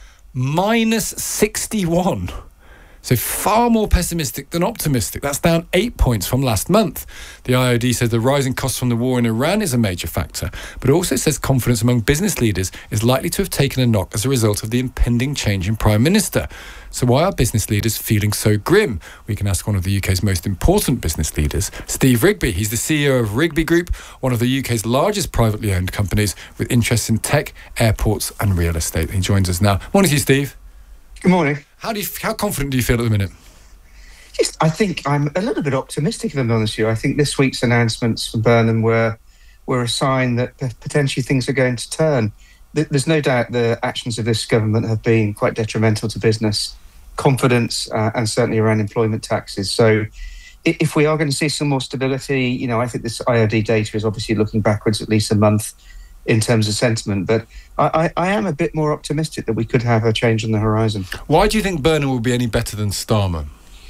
minus sixty-one. So far more pessimistic than optimistic. That's down eight points from last month. The I O D says the rising costs from the war in Iran is a major factor, but it also says confidence among business leaders is likely to have taken a knock as a result of the impending change in Prime Minister. So why are business leaders feeling so grim? We can ask one of the U K's most important business leaders, Steve Rigby. He's the C E O of Rigby Group, one of the U K's largest privately owned companies with interests in tech, airports and real estate. He joins us now. Morning to you, Steve. Good morning. How do you, how confident do you feel at the minute? Just, I think I'm a little bit optimistic, if I'm honest with you. I think this week's announcements from Burnham were were a sign that potentially things are going to turn. There's no doubt the actions of this government have been quite detrimental to business confidence uh, and certainly around employment taxes. So if we are going to see some more stability, you know, I think this I O D data is obviously looking backwards at least a month in terms of sentiment, but I, I, I am a bit more optimistic that we could have a change on the horizon. Why do you think Burnham will be any better than Starmer?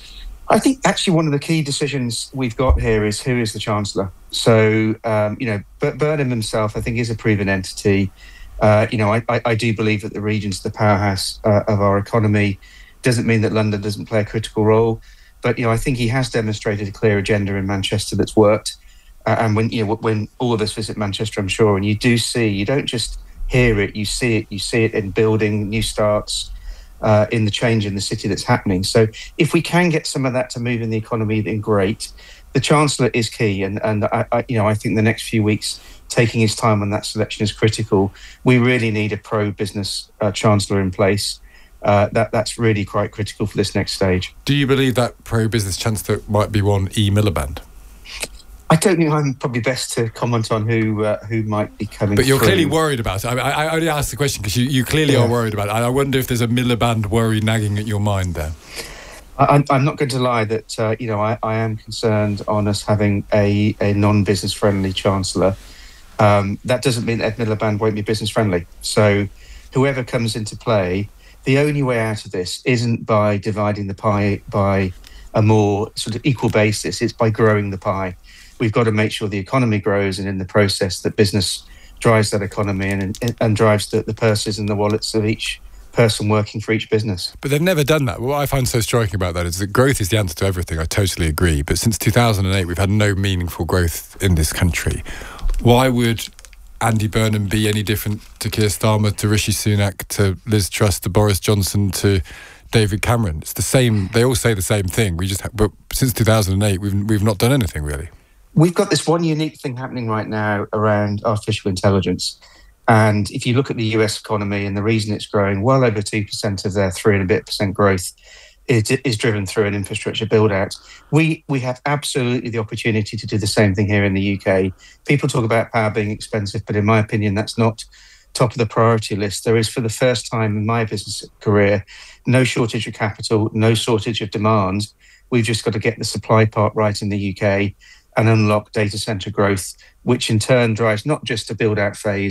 I think actually one of the key decisions we've got here is who is the Chancellor. So, um, you know, Burnham himself, I think, is a proven entity. Uh, you know, I, I, I do believe that the region's the powerhouse uh, of our economy. Doesn't mean that London doesn't play a critical role, but, you know, I think he has demonstrated a clear agenda in Manchester that's worked. Uh, and when you know when all of us visit Manchester, I'm sure, and you do see, you don't just hear it, you see it. You see it in building new starts, uh, in the change in the city that's happening. So if we can get some of that to move in the economy, then great. The Chancellor is key, and and I, I you know I think the next few weeks taking his time on that selection is critical. We really need a pro-business uh, Chancellor in place. Uh, that that's really quite critical for this next stage. Do you believe that pro-business Chancellor might be one E. Miliband? I don't think I'm probably best to comment on who uh, who might be coming. But you're through. clearly worried about it. I, I, I only asked the question because you, you clearly yeah. are worried about it. I wonder if there's a Miliband worry nagging at your mind there. I, I'm not going to lie that uh, you know I, I am concerned on us having a, a non-business friendly Chancellor. Um, that doesn't mean Ed Miliband won't be business friendly. So whoever comes into play, the only way out of this isn't by dividing the pie by a more sort of equal basis. It's by growing the pie. We've got to make sure the economy grows, and in the process that business drives that economy and and, and drives the, the purses and the wallets of each person working for each business. But they've never done that. What I find so striking about that is that growth is the answer to everything. I totally agree. But since two thousand eight, we've had no meaningful growth in this country. Why would Andy Burnham be any different to Keir Starmer, to Rishi Sunak, to Liz Truss, to Boris Johnson, to David Cameron? It's the same. They all say the same thing. We just, ha- but since two thousand eight, we've we've not done anything really. We've got this one unique thing happening right now around artificial intelligence. And if you look at the U S economy, and the reason it's growing, well over two percent of their three and a bit percent growth is, is driven through an infrastructure build out. We we have absolutely the opportunity to do the same thing here in the U K. People talk about power being expensive, but in my opinion, that's not top of the priority list. There is, for the first time in my business career, no shortage of capital, no shortage of demand. We've just got to get the supply part right in the U K and unlock data center growth, which in turn drives not just a build-out phase,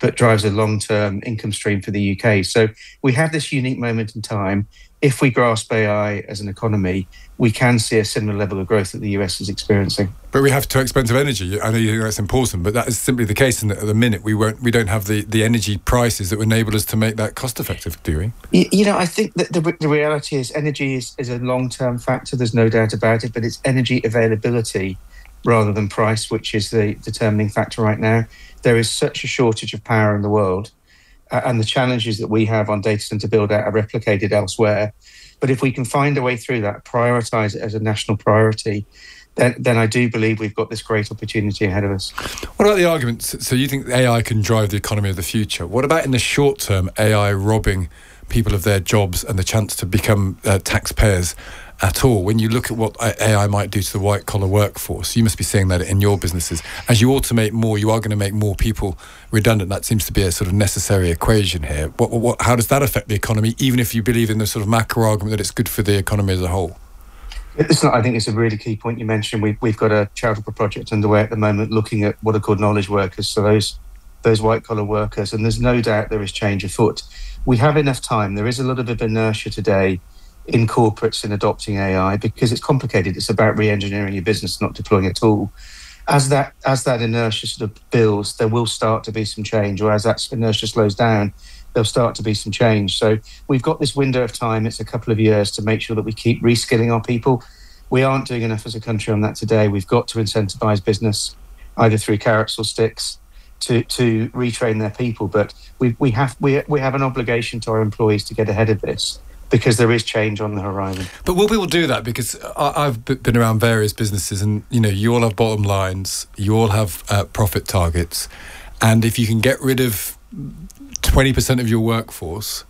but drives a long-term income stream for the U K. So we have this unique moment in time. If we grasp A I as an economy, we can see a similar level of growth that the U S is experiencing. But we have too expensive energy. I know you think that's important, but that is simply the case. And at the minute, we won't, we don't have the, the energy prices that would enable us to make that cost effective, do we? You, you know, I think that the, the reality is energy is, is a long-term factor. There's no doubt about it, but it's energy availability rather than price, which is the determining factor right now. There is such a shortage of power in the world. Uh, and the challenges that we have on data center build out are replicated elsewhere. But if we can find a way through that, prioritize it as a national priority, then, then I do believe we've got this great opportunity ahead of us. What about the arguments? So you think A I can drive the economy of the future. What about in the short term, A I robbing people of their jobs and the chance to become uh, taxpayers at all? When you look at what A I might do to the white-collar workforce, you must be seeing that in your businesses. As you automate more, you are going to make more people redundant. That seems to be a sort of necessary equation here. What, what, how does that affect the economy, even if you believe in the sort of macro argument that it's good for the economy as a whole? It's not, I think it's a really key point you mentioned. We've, we've got a charitable project underway at the moment looking at what are called knowledge workers, so those, those white-collar workers, and there's no doubt there is change afoot. We have enough time. There is a lot of inertia today in corporates in adopting A I because it's complicated. It's about re-engineering your business, not deploying a tool. As that as that inertia sort of builds, there will start to be some change, or as that inertia slows down, there'll start to be some change. So we've got this window of time, it's a couple of years, to make sure that we keep reskilling our people. We aren't doing enough as a country on that today. We've got to incentivise business, either through carrots or sticks, to to retrain their people. But we we have we we have an obligation to our employees to get ahead of this, because there is change on the horizon. But will people do that? Because I, I've been around various businesses, and you know, you all have bottom lines, you all have uh, profit targets, and if you can get rid of twenty percent of your workforce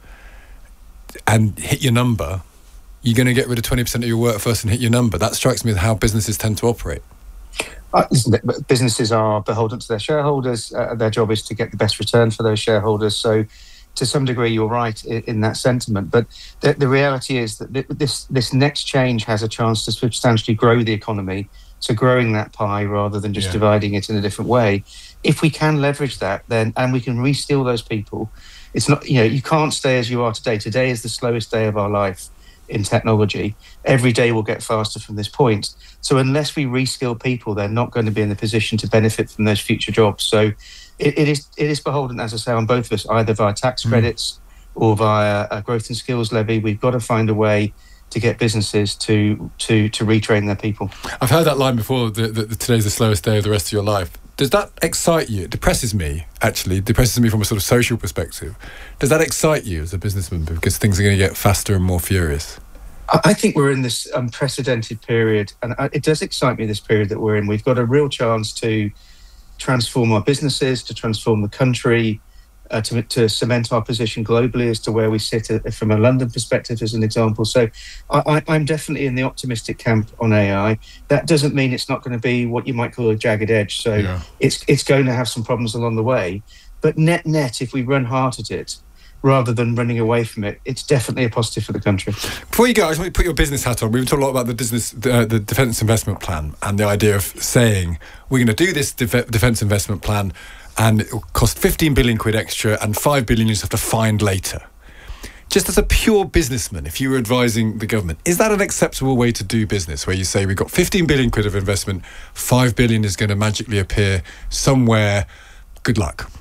and hit your number, you're going to get rid of twenty percent of your workforce and hit your number. That strikes me as how businesses tend to operate. Uh, listen, businesses are beholden to their shareholders. Uh, their job is to get the best return for those shareholders. So to some degree, you're right in, in that sentiment. But the, the reality is that this, this next change has a chance to substantially grow the economy. So growing that pie rather than just yeah. dividing it in a different way. If we can leverage that, then and we can reskill those people, it's not, you know, you can't stay as you are today. Today is the slowest day of our life in technology. Every day will get faster from this point. So unless we reskill people, they're not going to be in the position to benefit from those future jobs. So it, it is it is beholden, as I say, on both of us, either via tax credits mm. or via a growth and skills levy. We've got to find a way to get businesses to to to retrain their people. I've heard that line before, that, that today's the slowest day of the rest of your life. Does that excite you? It depresses me, actually. It depresses me from a sort of social perspective. Does that excite you as a businessman, because things are going to get faster and more furious? I think we're in this unprecedented period, and it does excite me, this period that we're in. We've got a real chance to transform our businesses, to transform the country, uh, to, to cement our position globally as to where we sit uh, from a London perspective, as an example. So I, I'm definitely in the optimistic camp on A I. That doesn't mean it's not going to be what you might call a jagged edge. So yeah. it's it's going to have some problems along the way. But net net, if we run hard at it, rather than running away from it, it's definitely a positive for the country. Before you go, I just want you to put your business hat on. We've talked a lot about the business, uh, the Defence Investment Plan, and the idea of saying we're going to do this def- Defence Investment Plan, and it will cost fifteen billion quid extra, and five billion you just have to find later. Just as a pure businessman, if you were advising the government, is that an acceptable way to do business, where you say we've got fifteen billion quid of investment, five billion is going to magically appear somewhere? Good luck.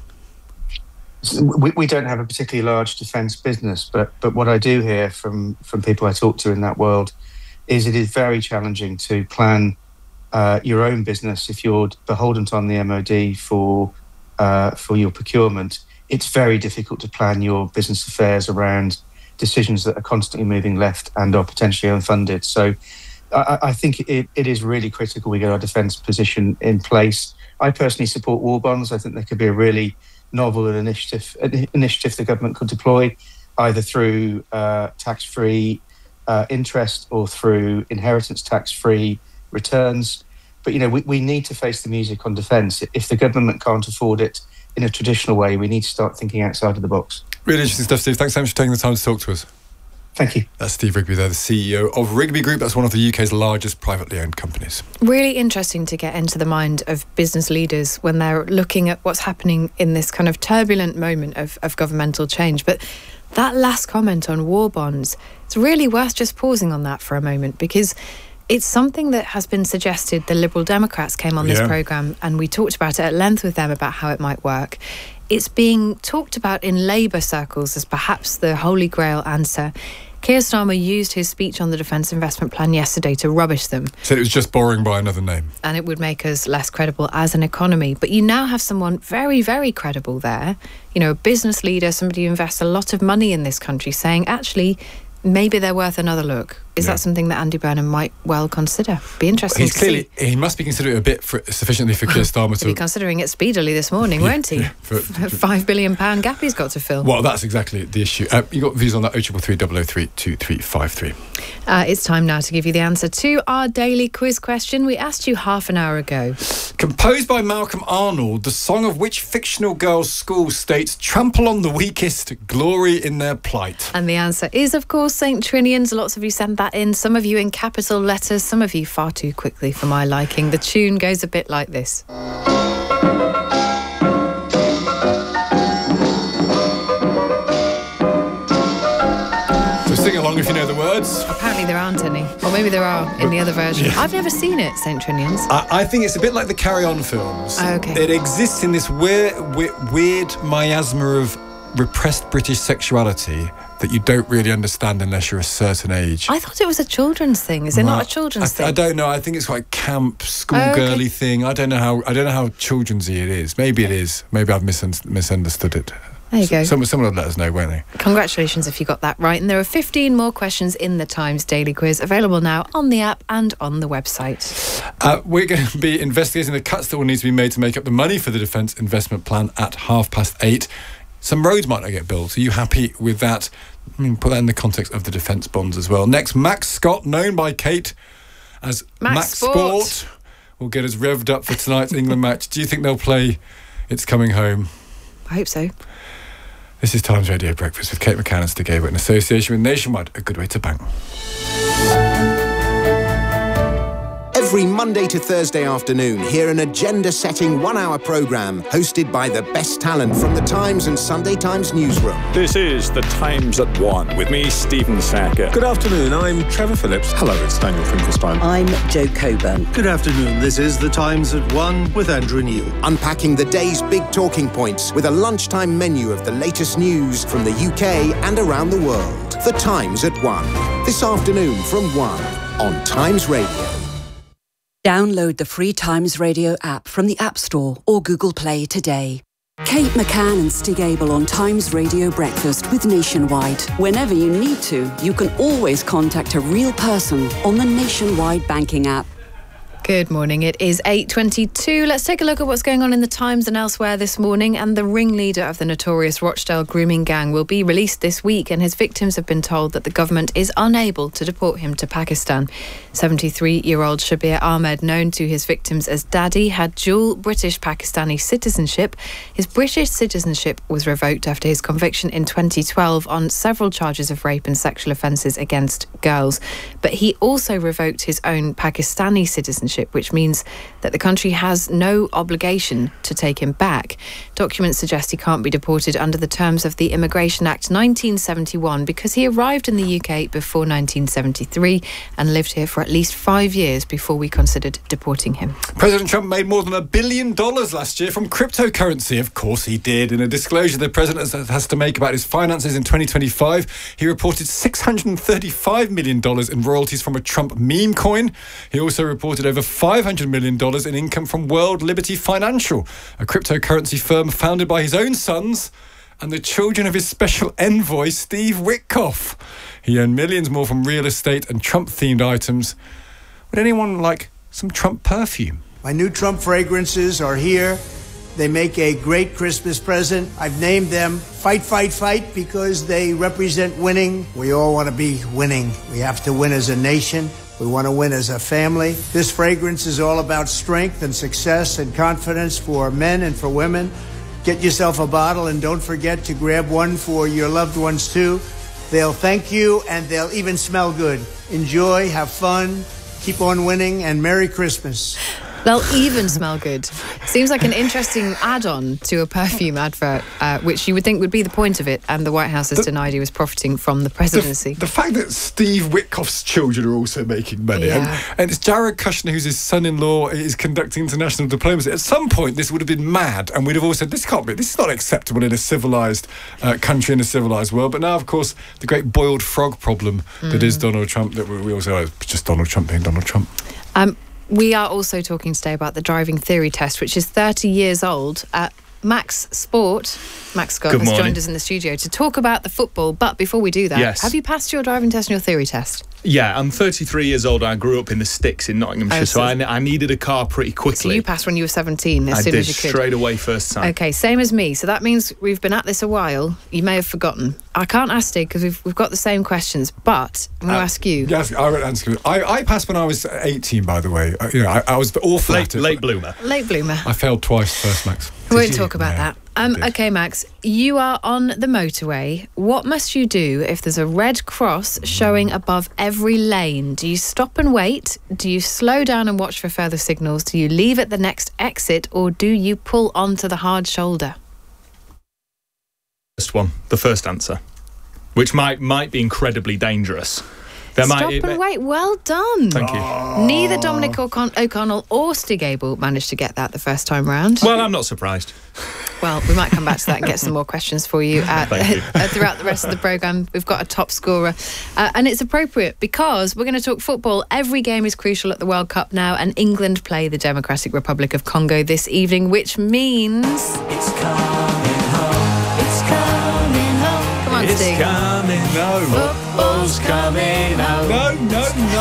We, we don't have a particularly large defence business, but but what I do hear from, from people I talk to in that world is it is very challenging to plan uh, your own business if you're beholden on the M O D for uh, for your procurement. It's very difficult to plan your business affairs around decisions that are constantly moving left and are potentially unfunded. So I, I think it, it is really critical we get our defence position in place. I personally support war bonds. I think they could be a really novel initiative initiative the government could deploy, either through uh, tax-free uh, interest or through inheritance tax-free returns. But, you know, we, we need to face the music on defence. If the government can't afford it in a traditional way, we need to start thinking outside of the box. Really interesting stuff, Steve. Thanks so much for taking the time to talk to us. Thank you. That's Steve Rigby there, the C E O of Rigby Group. That's one of the U K's largest privately owned companies. Really interesting to get into the mind of business leaders when they're looking at what's happening in this kind of turbulent moment of, of governmental change. But that last comment on war bonds, it's really worth just pausing on that for a moment, because it's something that has been suggested. The Liberal Democrats came on this Yeah. programme and we talked about it at length with them about how it might work. It's being talked about in Labour circles as perhaps the holy grail answer. Keir Starmer used his speech on the Defence Investment Plan yesterday to rubbish them. Said it was just borrowing by another name. And it would make us less credible as an economy. But you now have someone very, very credible there, you know, a business leader, somebody who invests a lot of money in this country, saying, actually, maybe they're worth another look. Is Yeah. that something that Andy Burnham might well consider? Be interesting He's to clearly, see. he must be considering it a bit for, sufficiently for Keir Starmer He'll be to... considering it speedily this morning, won't he? Yeah, for- A five billion pound gap he's got to fill. Well, that's exactly the issue. Uh, you got views on that, oh triple three, double oh three, two three five three. Uh, it's time now to give you the answer to our daily quiz question we asked you half an hour ago. Composed by Malcolm Arnold, the song of which fictional girls' school states trample on the weakest, glory in their plight? And the answer is, of course, Saint Trinian's. Lots of you sent that in, some of you in capital letters, some of you far too quickly for my liking. The tune goes a bit like this. So sing along if you know the words. Apparently there aren't any. Or maybe there are in the other version. Yeah. I've never seen it, Saint Trinian's. I, I think it's a bit like the Carry On films. Oh, okay. It exists in this weird, weird, weird miasma of repressed British sexuality that you don't really understand unless you're a certain age. I thought it was a children's thing. Is it Well, not a children's I, thing? I don't know. I think it's quite camp, schoolgirly Oh, okay. thing. I don't know how. I don't know how childrensy it is. Maybe it is. Maybe I've misun- misunderstood it. There you go. Someone, someone will let us know, won't they? Congratulations if you got that right. And there are fifteen more questions in the Times Daily Quiz available now on the app and on the website. Uh, we're going to be investigating the cuts that will need to be made to make up the money for the Defence Investment Plan at half past eight. Some roads might not get built. Are you happy with that? I mean, put that in the context of the defence bonds as well. Next, Max Scott, known by Kate as Max Max, Sport. Sport, will get us revved up for tonight's England match. Do you think they'll play It's Coming Home? I hope so. This is Times Radio Breakfast with Kate McCann and Stig Abel in association with Nationwide, a good way to bank. Every Monday to Thursday afternoon, hear an agenda-setting one-hour programme hosted by the best talent from the Times and Sunday Times newsroom. This is The Times at One with me, Stephen Sacker. Good afternoon, I'm Trevor Phillips. Hello, it's Daniel Finkelstein. I'm Joe Coburn. Good afternoon, this is The Times at One with Andrew Neil. Unpacking the day's big talking points with a lunchtime menu of the latest news from the U K and around the world. The Times at One. This afternoon from one on Times Radio. Download the free Times Radio app from the App Store or Google Play today. Kate McCann and Stig Abel on Times Radio Breakfast with Nationwide. Whenever you need to, you can always contact a real person on the Nationwide banking app. Good morning. It is eight twenty-two. Let's take a look at what's going on in the Times and elsewhere this morning. And the ringleader of the notorious Rochdale grooming gang will be released this week, and his victims have been told that the government is unable to deport him to Pakistan. seventy-three-year-old Shabir Ahmed, known to his victims as Daddy, had dual British-Pakistani citizenship. His British citizenship was revoked after his conviction in twenty twelve on several charges of rape and sexual offences against girls. But he also revoked his own Pakistani citizenship, which means that the country has no obligation to take him back. Documents suggest he can't be deported under the terms of the Immigration Act nineteen seventy-one because he arrived in the U K before nineteen seventy-three and lived here for at least five years before we considered deporting him. President Trump made more than a billion dollars last year from cryptocurrency. Of course he did. In a disclosure the president has to make about his finances in twenty twenty-five, he reported six hundred thirty-five million dollars in royalties from a Trump meme coin. He also reported over five hundred million dollars in income from World Liberty Financial, a cryptocurrency firm founded by his own sons and the children of his special envoy, Steve Witkoff. He earned millions more from real estate and Trump-themed items. Would anyone like some Trump perfume? My new Trump fragrances are here. They make a great Christmas present. I've named them Fight, Fight, Fight because they represent winning. We all want to be winning. We have to win as a nation. We want to win as a family. This fragrance is all about strength and success and confidence for men and for women. Get yourself a bottle and don't forget to grab one for your loved ones too. They'll thank you, and they'll even smell good. Enjoy, have fun, keep on winning, and Merry Christmas. They'll even smell good. Seems like an interesting add-on to a perfume advert, uh, which you would think would be the point of it, and the White House has the, denied he was profiting from the presidency. The, the fact that Steve Witkoff's children are also making money, Yeah. and, and it's Jared Kushner, who's his son-in-law, is conducting international diplomacy. At some point, this would have been mad, and we'd have all said, this can't be, this is not acceptable in a civilised uh, country, in a civilised world. But now, of course, the great boiled frog problem mm. that is Donald Trump, that we, we also know is just Donald Trump being Donald Trump. Um, We are also talking today about the driving theory test, which is thirty years old. Uh, Max Sport, Max Scott, Good has morning. joined us in the studio to talk about the football. But before we do that, Yes. have you passed your driving test and your theory test? Yeah, I'm thirty-three years old. I grew up in the sticks in Nottinghamshire, Oh, so so- I, I needed a car pretty quickly. So you passed when you were seventeen, as I soon did as you could. straight away first time. Okay, same as me. So that means we've been at this a while. You may have forgotten. I can't ask Stig because we've, we've got the same questions, but I'm going to Uh, ask you. Yes, I would answer. I, I passed when I was eighteen, by the way. Uh, you know, I, I was awful Late, at it. late bloomer. Late bloomer. I failed twice first, Max. We won't Did you? talk about Yeah. that. Um, okay, Max, you are on the motorway. What must you do if there's a red cross showing above every lane? Do you stop and wait? Do you slow down and watch for further signals? Do you leave at the next exit, or do you pull onto the hard shoulder? First one, the first answer, which might might be incredibly dangerous. There Stop might, it- and wait. Well done. Thank you. Neither Dominic O'Con- O'Connell or Stig Abel managed to get that the first time round. Well, I'm not surprised. Well, we might come back to that and get some more questions for you, uh, Thank you. uh, throughout the rest of the programme. We've got a top scorer. Uh, and it's appropriate because we're going to talk football. Every game is crucial at the World Cup now, and England play the Democratic Republic of Congo this evening, which means... It's coming home. It's coming home. Come on, It's Stig. coming home. Football's coming home.